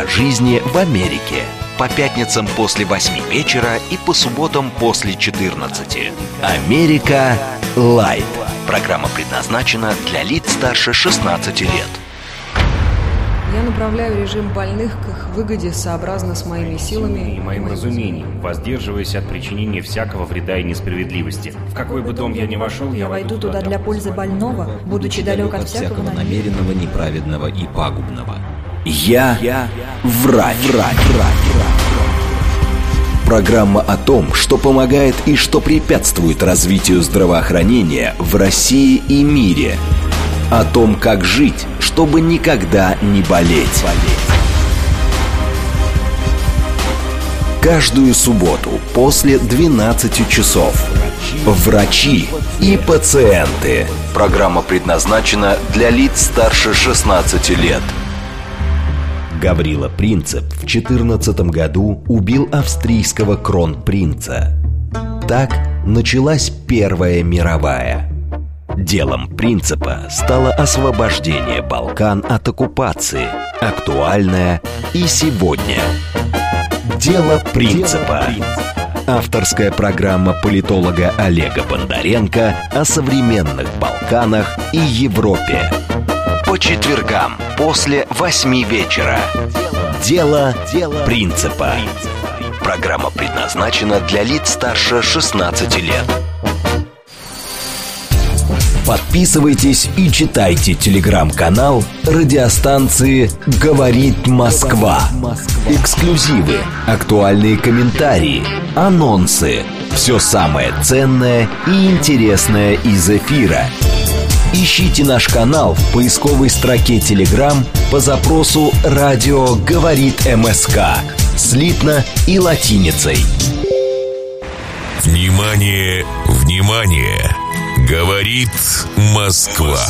жизни в Америке. По пятницам после 8 вечера и по субботам после 14. Америка Лайт. Программа предназначена для лиц старше 16 лет. Я направляю режим больных к их выгоде сообразно с моими силами и моим разумением, воздерживаясь от причинения всякого вреда и несправедливости. В какой бы дом я ни вошел, я войду туда для пользы больного, будучи далек от всякого намеренного, неправедного и пагубного. Я врач. Программа о том, что помогает и что препятствует развитию здравоохранения в России и мире. О том, как жить, чтобы никогда не болеть. Каждую субботу после 12 часов. Врачи и пациенты. Программа предназначена для лиц старше 16 лет. Гаврила Принцип в 14 году убил австрийского кронпринца. Так началась Первая мировая. Делом Принципа стало освобождение Балкан от оккупации, актуальное и сегодня. Дело Принципа. Авторская программа политолога Олега Бондаренко о современных Балканах и Европе. По четвергам после 8 вечера. Дело Принципа. Программа предназначена для лиц старше 16 лет. Подписывайтесь и читайте телеграм-канал радиостанции «Говорит Москва». Эксклюзивы, актуальные комментарии, анонсы. Все самое ценное и интересное из эфира. Ищите наш канал в поисковой строке Telegram по запросу «Радио говорит МСК» слитно и латиницей. Внимание, внимание! Говорит Москва.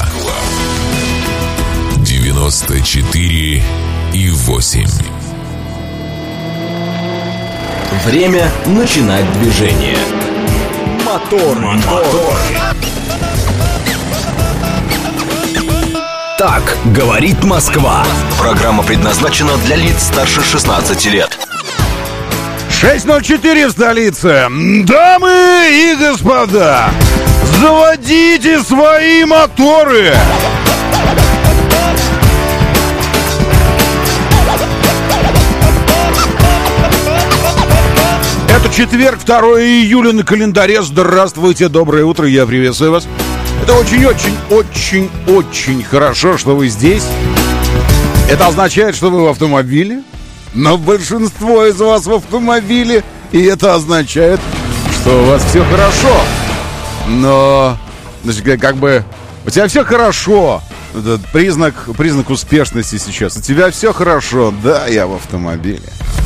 94,8. Время начинать движение. Мотор. Так говорит Москва. Программа предназначена для лиц старше 16 лет. 6:04 в столице. Дамы и господа, заводите свои моторы. Это четверг, 2 июля на календаре. Здравствуйте, доброе утро, я приветствую вас. Это очень-очень-очень-очень хорошо, что вы здесь. Это означает, что вы в автомобиле. Но большинство из вас в автомобиле. И это означает, что у вас все хорошо. Но, значит, как бы у тебя все хорошо. Это признак успешности сейчас. У тебя все хорошо. Да, я в автомобиле.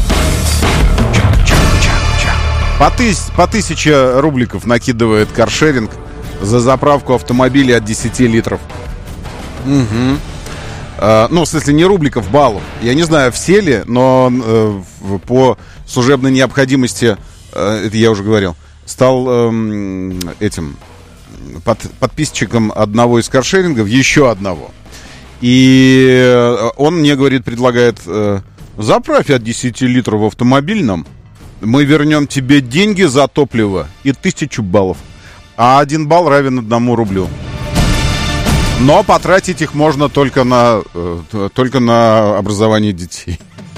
По 1000 рубликов накидывает каршеринг за заправку автомобиля от 10 литров. Угу. Ну, в смысле, не рубликов, баллов. Я не знаю, все ли, но по служебной необходимости, это я уже говорил, стал этим подписчиком одного из каршерингов, еще одного. И он мне, говорит, предлагает: заправь от 10 литров в автомобильном, мы вернем тебе деньги за топливо и 1000 баллов. А 1 балл равен 1 рублю. Но потратить их можно только на образование детей.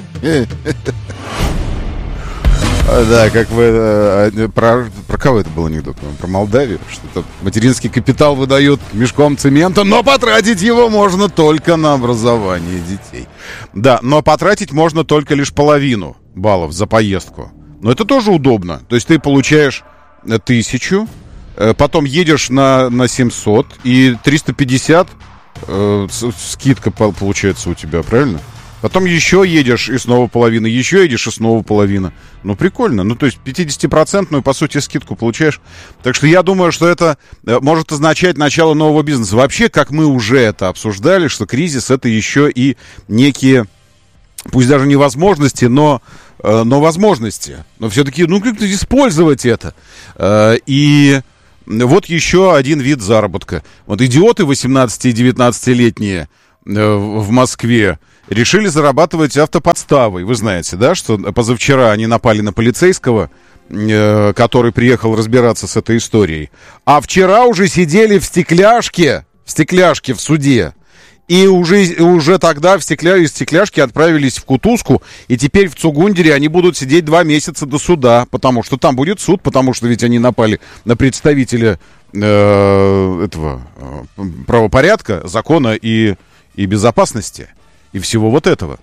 Да, как вы... Про кого это был анекдот? Про Молдавию? Что-то материнский капитал выдают мешком цемента, но потратить его можно только на образование детей. Да, но потратить можно только лишь половину баллов за поездку. Но это тоже удобно. То есть ты получаешь 1000... Потом едешь на 700 и 350 скидка получается у тебя, правильно? Потом еще едешь и снова половина, еще едешь и снова половина. Ну, прикольно. Ну, то есть 50%, по сути, скидку получаешь. Так что я думаю, что это может означать начало нового бизнеса. Вообще, как мы уже это обсуждали, что кризис — это еще и некие, пусть даже не возможности, но возможности. Но все-таки, как-то использовать это. И... Вот еще один вид заработка. Вот идиоты 18- и 19-летние в Москве решили зарабатывать автоподставой. Вы знаете, да, что позавчера они напали на полицейского, который приехал разбираться с этой историей. А вчера уже сидели в стекляшке в суде. И уже тогда из стекляшки отправились в Кутузку. И теперь в Цугундере они будут сидеть 2 месяца до суда. Потому что там будет суд, потому что ведь они напали на представителя этого правопорядка, закона и безопасности. И всего вот этого.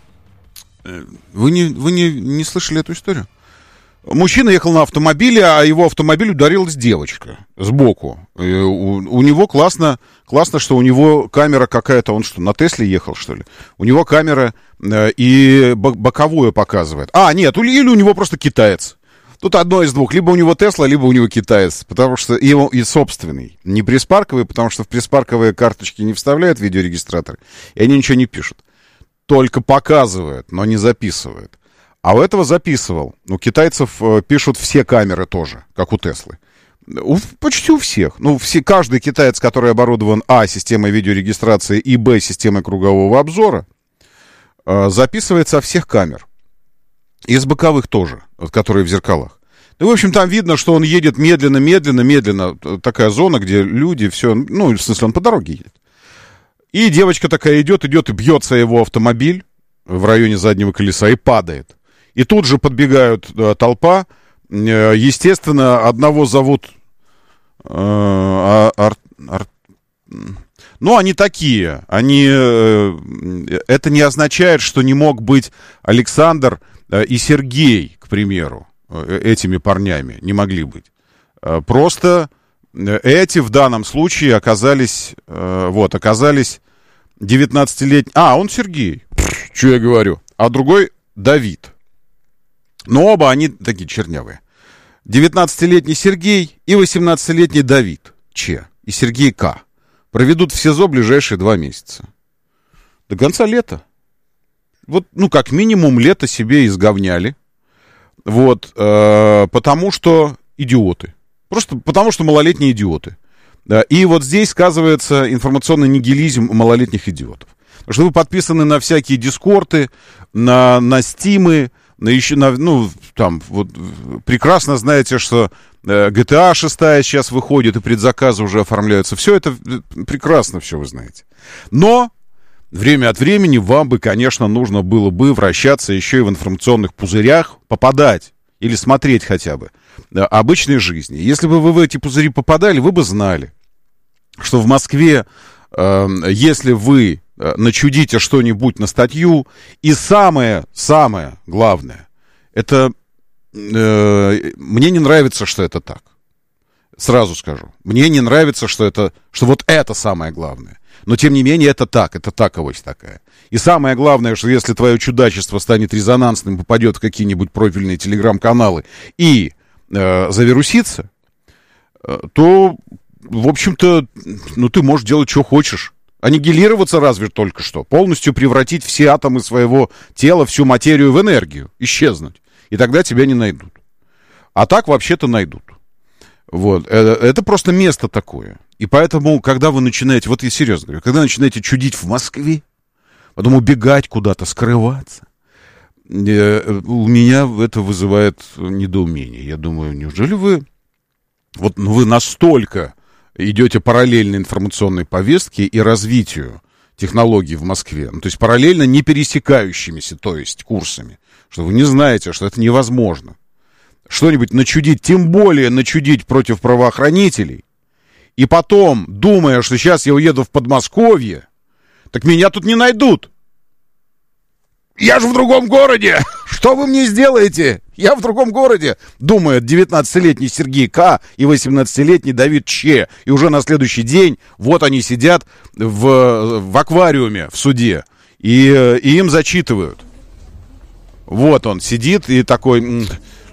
Вы не слышали эту историю? Мужчина ехал на автомобиле, а его автомобиль ударилась девочка сбоку. У него классно, что у него камера какая-то, он что, на Тесле ехал, что ли? У него камера и боковую показывает. Нет, или у него просто китаец. Тут одно из двух. Либо у него Тесла, либо у него китаец. Потому что его и собственный. Не приспарковый, потому что в приспарковые карточки не вставляют видеорегистраторы. И они ничего не пишут. Только показывают, но не записывают. А у этого записывал. У китайцев пишут все камеры тоже, как у Теслы. Почти у всех. Каждый китаец, который оборудован системой видеорегистрации и системой кругового обзора, записывает со всех камер. И с боковых тоже, которые в зеркалах. В общем, там видно, что он едет медленно. Такая зона, где люди, все, в смысле, он по дороге едет. И девочка такая идет и бьется его автомобиль в районе заднего колеса и падает. И тут же подбегают толпа. Естественно, одного зовут... они такие. Это не означает, что не мог быть Александр и Сергей, к примеру, этими парнями. Не могли быть. Просто эти в данном случае оказались 19-летние... он Сергей. Что я говорю? А другой Давид. Но оба они такие чернявые. 19-летний Сергей и 18-летний Давид Ч. И Сергей К. Проведут в СИЗО ближайшие 2 месяца. До конца лета. Как минимум лето себе изговняли. Потому что идиоты. Просто потому что малолетние идиоты. Да, и вот здесь сказывается информационный нигилизм малолетних идиотов. Потому что вы подписаны на всякие дискорды, на стимы, прекрасно знаете, что GTA 6 сейчас выходит, и предзаказы уже оформляются. Все это прекрасно, все вы знаете. Но время от времени вам бы, конечно, нужно было бы вращаться еще и в информационных пузырях, попадать или смотреть хотя бы обычной жизни. Если бы вы в эти пузыри попадали, вы бы знали, что в Москве, если вы начудите что-нибудь на статью, и самое главное, это мне не нравится, что это так. Сразу скажу. Мне не нравится, что вот это самое главное. Но, тем не менее, это таковость такая. И самое главное, что если твое чудачество станет резонансным, попадет в какие-нибудь профильные телеграм-каналы и завирусится, то, в общем-то, ты можешь делать, что хочешь. Аннигилироваться разве только что. Полностью превратить все атомы своего тела, всю материю в энергию. Исчезнуть. И тогда тебя не найдут. А так вообще-то найдут. Это просто место такое. И поэтому, когда вы начинаете, я серьезно говорю, когда начинаете чудить в Москве, потом убегать куда-то, скрываться, у меня это вызывает недоумение. Я думаю, неужели вы настолько идете параллельно информационной повестке и развитию технологий в Москве, то есть параллельно не пересекающимися, то есть курсами, что вы не знаете, что это невозможно. Что-нибудь начудить, тем более начудить против правоохранителей, и потом, думая, что сейчас я уеду в Подмосковье, так меня тут не найдут. Я же в другом городе! Что вы мне сделаете? Я в другом городе, думает 19-летний Сергей К. и 18-летний Давид Ч. И уже на следующий день они сидят в аквариуме в суде. И им зачитывают. Он сидит и такой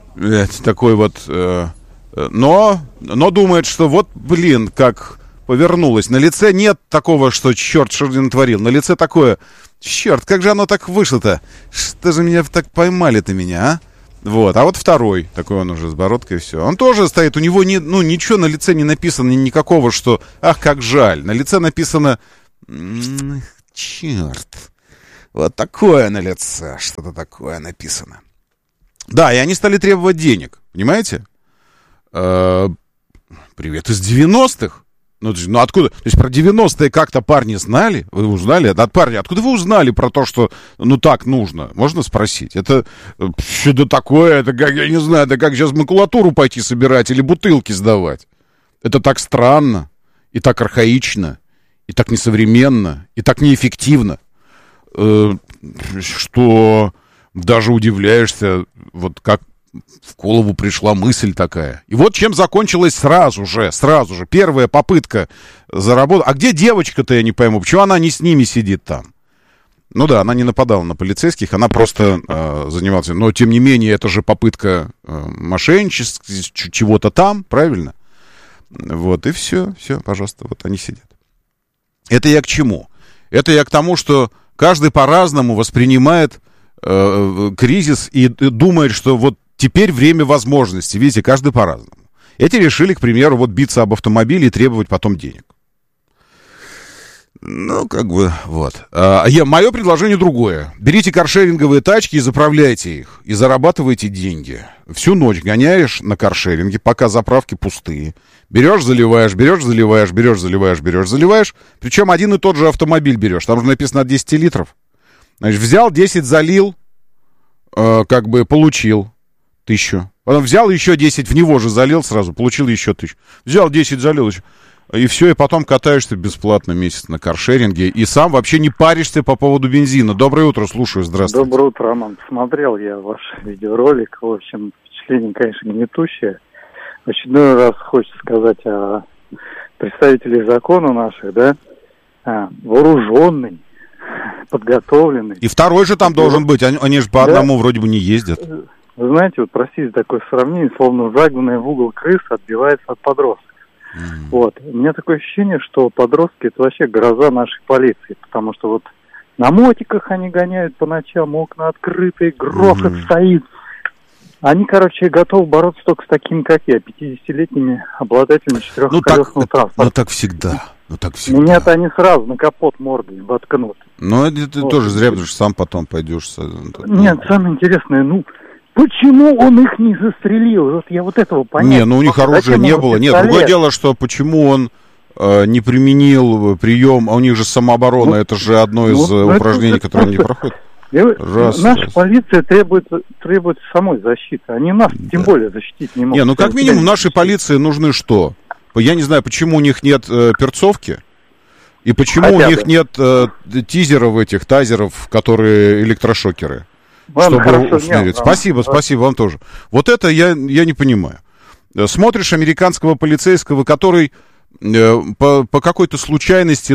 но думает, что как повернулось. На лице нет такого, что черт, что же натворил. На лице такое: черт, как же оно так вышло-то? Что же меня так поймали-то меня, а? А второй, такой он уже с бородкой, все. Он тоже стоит, у него ничего на лице не написано, никакого, что ах, как жаль. На лице написано: черт, Вот такое на лице, что-то такое написано. Да, и они стали требовать денег, понимаете? Привет из 90-х. Ну откуда? То есть про 90-е как-то парни знали? Вы узнали? От парня, откуда вы узнали про то, что так нужно? Можно спросить? Это что-то такое, это как, я не знаю, это как сейчас макулатуру пойти собирать или бутылки сдавать. Это так странно, и так архаично, и так несовременно, и так неэффективно, что даже удивляешься, вот как в голову пришла мысль такая. И вот чем закончилась сразу же. Первая попытка заработать. А где девочка-то, я не пойму, почему она не с ними сидит там? Ну да, она не нападала на полицейских, она просто занималась. Но, тем не менее, это же попытка мошенничества, чего-то там, правильно? Вот, и все, пожалуйста, вот они сидят. Это я к чему? Это я к тому, что каждый по-разному воспринимает кризис и думает, что вот теперь время возможностей. Видите, каждый по-разному. Эти решили, к примеру, вот биться об автомобиль и требовать потом денег. Ну, как бы, вот. Мое предложение другое. Берите каршеринговые тачки и заправляйте их. И зарабатывайте деньги. Всю ночь гоняешь на каршеринге, пока заправки пустые. Берешь, заливаешь. Причем один и тот же автомобиль берешь. Там же написано от 10 литров. Значит, взял 10, залил, получил 1000. Потом взял еще 10, в него же залил сразу, получил еще 1000. Взял 10, залил еще. И все, и потом катаешься бесплатно месяц на каршеринге. И сам вообще не паришься по поводу бензина. Доброе утро, слушаю, здравствуйте. Доброе утро, Роман. Посмотрел я ваш видеоролик. В общем, впечатление, конечно, гнетущее. В очередной раз хочется сказать о представителях закона наших, да, вооруженный, подготовленный. И второй же там должен быть, они же по одному вроде бы не ездят. Вы знаете, вот, простите, такое сравнение, словно загнанная в угол крыса отбивается от подростков. Вот. У меня такое ощущение, что подростки — это вообще гроза нашей полиции, потому что вот на мотиках они гоняют по ночам, окна открытые, грохот стоит. Они, готовы бороться только с такими, как я, 50-летними обладателями четырехколесного транспорта. Ну, так всегда. Меня-то они сразу на капот мордой воткнут. Ну, это ты тоже зря, потому что сам потом пойдешь. Нет, самое интересное, почему он их не застрелил? Вот я вот этого понять. Не, у них оружия не было. Нет, другое дело, что почему он не применил прием, а у них же самооборона, это же одно из упражнений, которые они проходят. Наша полиция требует самой защиты. Они нас тем более защитить не могут. Как минимум нашей полиции нужны что? Я не знаю, почему у них нет перцовки, и почему у них нет тазеров, которые электрошокеры. Чтобы усмирить. Спасибо вам тоже. Вот это я не понимаю. Смотришь американского полицейского, который по какой-то случайности,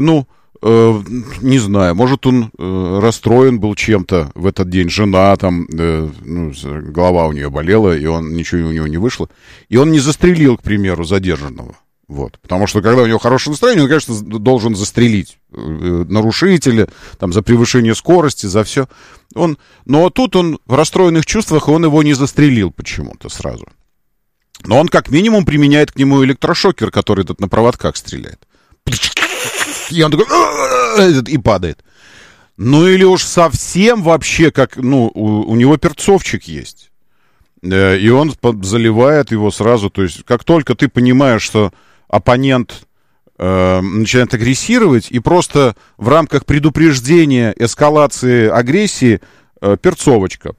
не знаю, может, он расстроен был чем-то в этот день. Жена там, голова у нее болела, и ничего у него не вышло. И он не застрелил, к примеру, задержанного. Вот. Потому что, когда у него хорошее настроение, он, конечно, должен застрелить нарушителя, там, за превышение скорости, за все. Но тут он в расстроенных чувствах, и он его не застрелил почему-то сразу. Но он, как минимум, применяет к нему электрошокер, который на проводках стреляет. И он такой... И падает. Или уж совсем вообще, как... у него перцовчик есть. И он заливает его сразу. То есть, как только ты понимаешь, что оппонент начинает агрессировать, и просто в рамках предупреждения эскалации агрессии перцовочка.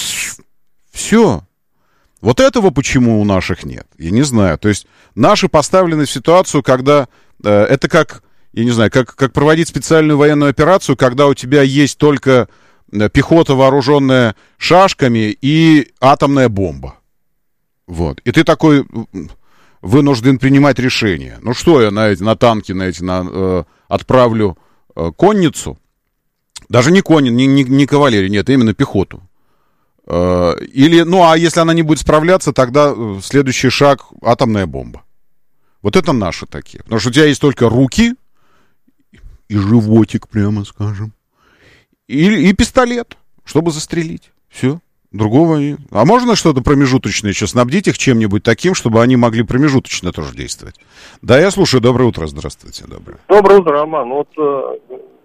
Все. Вот этого почему у наших нет? Я не знаю. То есть наши поставлены в ситуацию, когда это как, я не знаю, как проводить специальную военную операцию, когда у тебя есть только пехота, вооруженная шашками, и атомная бомба. Вот. И ты такой вынужден принимать решение. Что я на танки отправлю конницу? Даже не кавалерию, нет, именно пехоту. Или, а если она не будет справляться, тогда следующий шаг — атомная бомба. Вот это наши такие. Потому что у тебя есть только руки и животик, прямо скажем. И пистолет, чтобы застрелить. Все. Другого. А можно что-то промежуточное еще снабдить их чем-нибудь таким, чтобы они могли промежуточно тоже действовать? Да, я слушаю. Доброе утро. Здравствуйте. Доброе утро, Роман.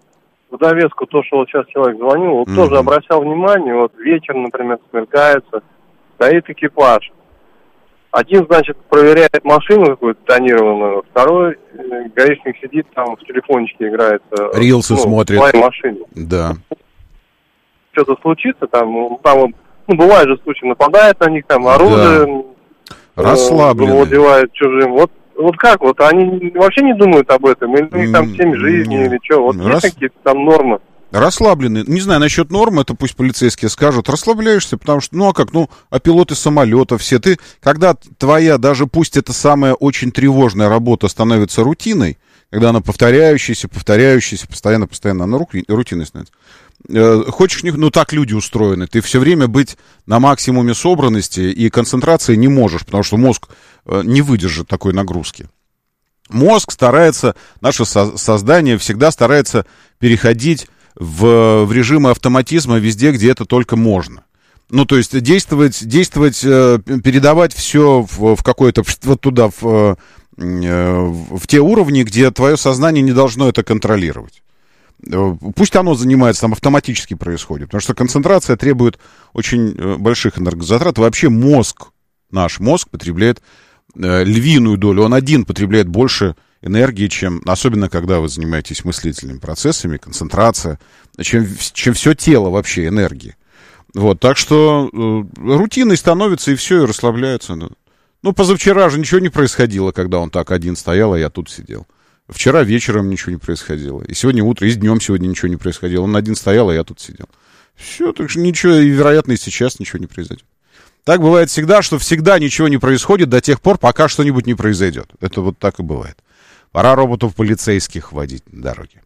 в довеску то, что вот сейчас человек звонил, вот тоже обращал внимание, вот вечер, например, смеркается, стоит экипаж. Один, значит, проверяет машину какую-то тонированную, второй гаишник сидит там в телефончике играет. Рилсы смотрит. В своей машине. Да. Что-то случится, там бывает же случай, нападает на них, там оружие владевает чужим. Вот как, вот они вообще не думают об этом, или у них там 7 жизней, или что, вот есть какие-то там нормы? Расслаблены. Не знаю, насчет норм, это пусть полицейские скажут. Расслабляешься, потому что, пилоты самолетов все. Когда твоя, даже пусть это самая очень тревожная работа становится рутиной, когда она повторяющаяся, постоянно, она рутиной становится. Хочешь, так люди устроены. Ты все время быть на максимуме собранности и концентрации не можешь, потому что мозг не выдержит такой нагрузки. Мозг старается, наше создание всегда старается переходить в режимы автоматизма везде, где это только можно. То есть действовать, передавать все в какое-то, вот туда, в те уровни, где твое сознание не должно это контролировать. Пусть оно занимается, там автоматически происходит, потому что концентрация требует очень больших энергозатрат. Вообще наш мозг потребляет львиную долю, он один потребляет больше энергии, чем, особенно когда вы занимаетесь мыслительными процессами, концентрация, чем все тело вообще энергии. Вот, так что рутиной становится, и все, и расслабляется. Позавчера же ничего не происходило, когда он так один стоял, а я тут сидел. Вчера вечером ничего не происходило. И сегодня утром, и днем сегодня ничего не происходило. Он один стоял, а я тут сидел. Все, так что ничего, и, вероятно, и сейчас ничего не произойдет. Так бывает всегда, что всегда ничего не происходит до тех пор, пока что-нибудь не произойдет. Это вот так и бывает. Пора роботов полицейских вводить на дороге.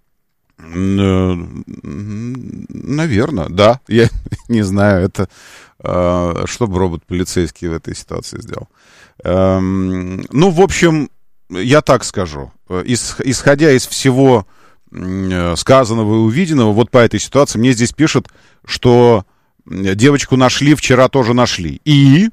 Наверное, да. Я не знаю, это что бы робот полицейский в этой ситуации сделал. В общем, я так скажу. Исходя из всего сказанного и увиденного, вот по этой ситуации, мне здесь пишут, что девочку нашли, вчера тоже нашли. И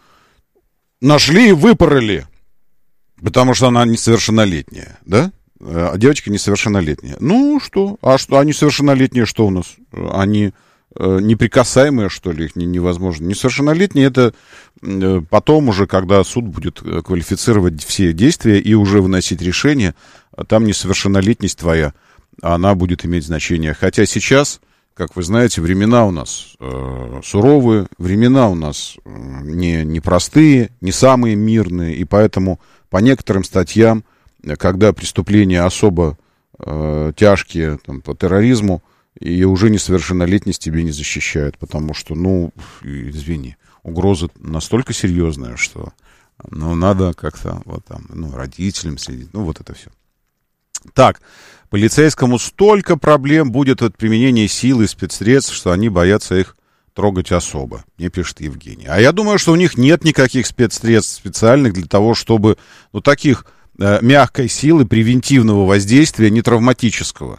нашли и выпороли. Потому что она несовершеннолетняя, да? А девочка несовершеннолетняя. Что? А что? А несовершеннолетние что у нас? Они неприкасаемые, что ли? Их невозможно. Несовершеннолетние — это потом уже, когда суд будет квалифицировать все действия и уже выносить решение, там несовершеннолетность твоя, она будет иметь значение. Хотя сейчас, как вы знаете, времена у нас суровые, времена у нас непростые, не самые мирные, и поэтому по некоторым статьям, когда преступления особо тяжкие, по терроризму, и уже несовершеннолетность тебе не защищают, потому что, извини, угроза настолько серьезная, что, надо как-то, родителям следить, вот это все. Так, полицейскому столько проблем будет от применения силы и спецсредств, что они боятся их трогать особо, мне пишет Евгений. А я думаю, что у них нет никаких спецсредств специальных для того, чтобы, таких мягкой силы, превентивного воздействия, не травматического.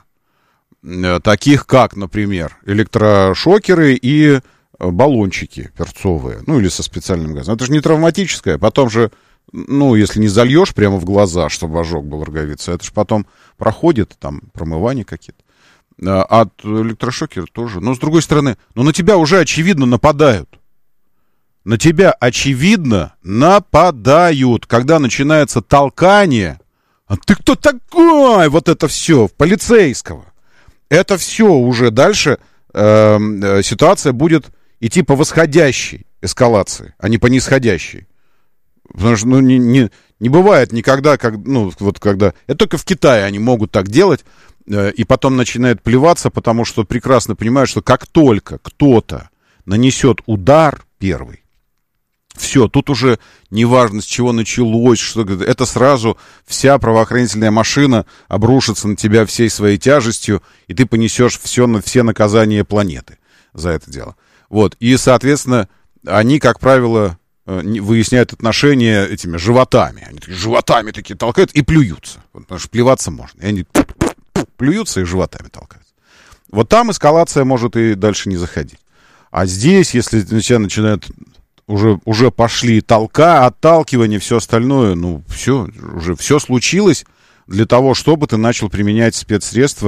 Таких как, например, электрошокеры и баллончики перцовые, или со специальным газом. Это же не травматическое, потом же, если не зальешь прямо в глаза, чтобы ожог был роговицы, это же потом проходит, там, промывания какие-то. От электрошокера тоже. Но, с другой стороны, на тебя уже очевидно нападают. На тебя очевидно нападают. Когда начинается толкание, а ты кто такой? Вот это все, полицейского. Это все уже дальше ситуация будет идти по восходящей эскалации, а не по нисходящей. Потому что, не бывает никогда, когда... Это только в Китае они могут так делать, и потом начинают плеваться, потому что прекрасно понимают, что как только кто-то нанесет удар первый, все, тут уже неважно, с чего началось, что это сразу вся правоохранительная машина обрушится на тебя всей своей тяжестью, и ты понесешь все наказания планеты за это дело. Вот, и, соответственно, они, как правило, выясняют отношения этими животами. Они животами такие толкают и плюются, потому что плеваться можно. И они плюются и животами толкаются. Вот там эскалация может и дальше не заходить. А здесь, если тебя начинают... Уже пошли отталкивание, все остальное, все, уже все случилось для того, чтобы ты начал применять спецсредства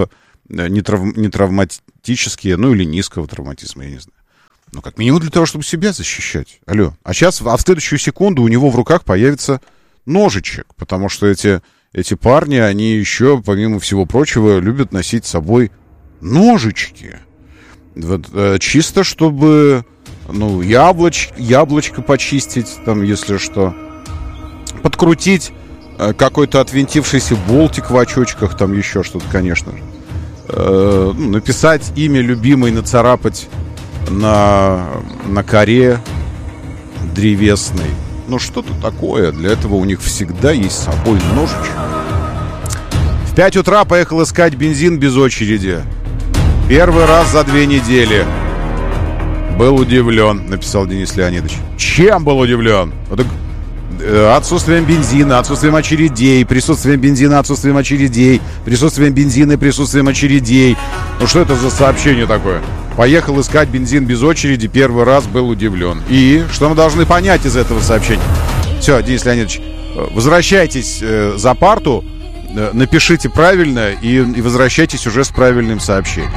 не травматические, ну или низкого травматизма, я не знаю. Ну, как минимум для того, чтобы себя защищать. Алло. А в следующую секунду у него в руках появится ножичек, потому что эти парни, они еще, помимо всего прочего, любят носить с собой ножички. Вот, чисто чтобы, ну, яблочко почистить, там, если что. Подкрутить какой-то отвинтившийся болтик в очочках, там еще что-то, конечно же. Написать имя любимой, нацарапать на коре древесной. Ну, что-то такое. Для этого у них всегда есть с собой ножичек. В 5 утра поехал искать бензин без очереди. Первый раз за 2 недели. Был удивлен, написал Денис Леонидович. Чем был удивлен? Отсутствием бензина, отсутствием очередей, присутствием бензина, отсутствием очередей, присутствием бензина и присутствием очередей. Ну что это за сообщение такое? Поехал искать бензин без очереди, первый раз был удивлен. И что мы должны понять из этого сообщения? Все, Денис Леонидович, возвращайтесь за парту, напишите правильно и возвращайтесь уже с правильным сообщением.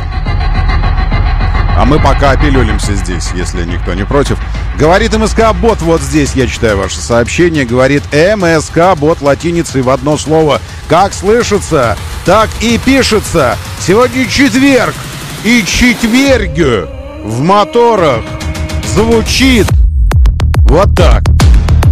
А мы пока опилюлимся здесь, если никто не против. Говорит МСК-бот, вот здесь я читаю ваше сообщение. Говорит МСК-бот латиницей в одно слово. Как слышится, так и пишется. Сегодня четверг. И четверг в моторах звучит вот так.